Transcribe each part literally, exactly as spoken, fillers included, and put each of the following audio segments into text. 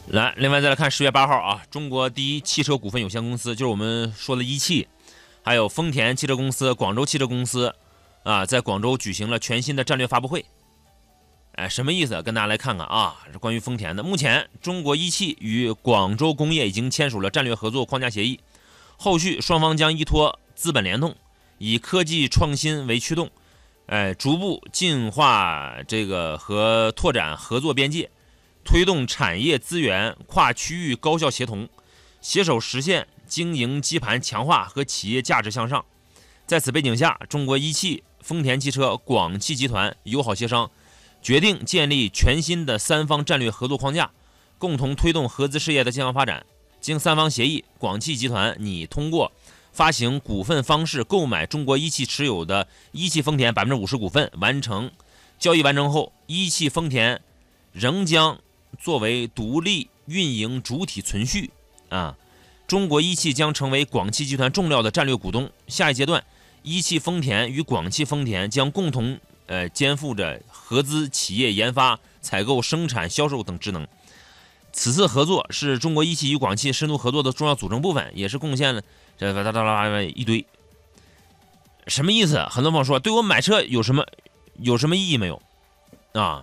来，另外再来看十月八号啊，中国第一汽车股份有限公司，就是我们说的一汽，还有丰田汽车公司、广州汽车公司啊，在广州举行了全新的战略发布会。哎，什么意思？跟大家来看看啊，是关于丰田的。目前，中国一汽与广州工业已经签署了战略合作框架协议，后续双方将依托资本联动，以科技创新为驱动，哎，逐步进化这个和拓展合作边界。推动产业资源跨区域高效协同，携手实现经营基盘强化和企业价值向上。在此背景下，中国一汽、丰田汽车、广汽集团友好协商，决定建立全新的三方战略合作框架，共同推动合资事业的健康发展。经三方协议，广汽集团拟通过发行股份方式购买中国一汽持有的一汽丰田百分之五十股份，完成交易完成后，一汽丰田仍将作为独立运营主体存续啊，中国一汽将成为广汽集团重要的战略股东。下一阶段，一汽丰田与广汽丰田将共同呃肩负着合资企业研发、采购、生产、销售等职能。此次合作是中国一汽与广汽深度合作的重要组成部分，也是贡献了这哒哒哒一堆。什么意思？很多朋友说，对我买车有什么有什么意义没有啊？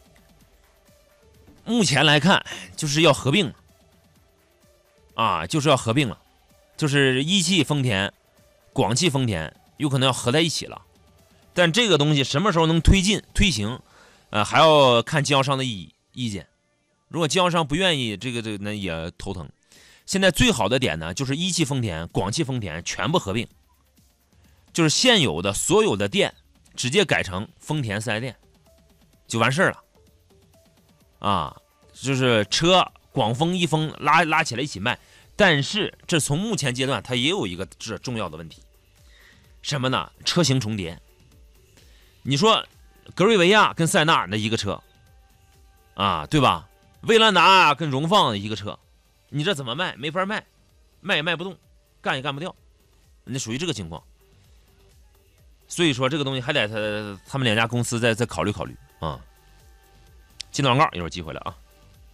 目前来看，就是要合并了，啊，就是要合并了，就是一汽丰田、广汽丰田有可能要合在一起了。但这个东西什么时候能推进推行，呃，还要看经销商的意意见。如果经销商不愿意，这个这个那也头疼。现在最好的点呢，就是一汽丰田、广汽丰田全部合并，就是现有的所有的店直接改成丰田四 S 店，就完事儿了。啊，就是车广丰一丰拉拉起来一起卖，但是这从目前阶段它也有一个这重要的问题，什么呢？车型重叠。你说格瑞维亚跟塞纳那一个车啊，对吧？威兰达跟荣放一个车，你这怎么卖？没法卖，卖也卖不动，干也干不掉，那属于这个情况。所以说这个东西还得他他们两家公司再再考虑考虑啊。进广告，一会儿机会了啊！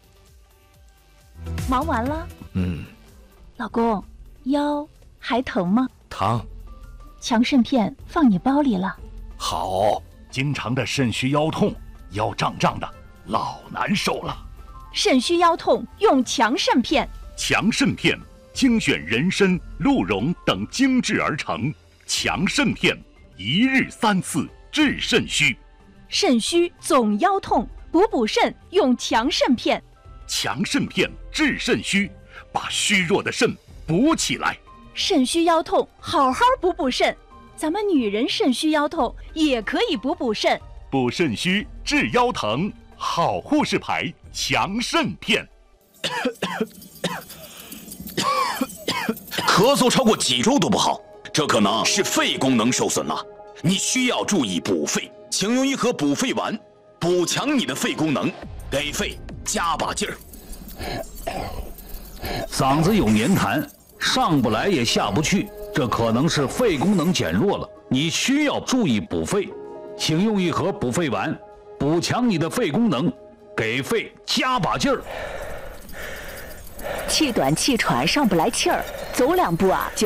忙完了？ 嗯。 老公，腰还疼吗？ 疼。 强肾片放你包里了。 好，经常的肾虚腰痛，腰胀胀的，老难受了。 肾虚腰痛用强肾片。 强肾片精选人参、鹿茸等精制而成，强肾片一日三次治肾虚。 肾虚总腰痛。补补肾用强肾片， 强肾片治肾虚，把虚弱的肾补起来。 肾虚腰痛，好好补补肾。咱们女人肾虚腰痛也可以补补肾， 补肾虚治腰疼，好护士牌强肾片。 咳嗽超过几周都不好，这可能是肺功能受损了，你需要注意补肺，请用一盒补肺丸。补强你的肺功能，给肺加把劲儿。 嗓子有黏痰，上不来也下不去，这可能是肺功能减弱了，你需要注意补肺。请用一盒补肺丸，补强你的肺功能，给肺加把劲儿。 气短气喘上不来气儿，走两步啊就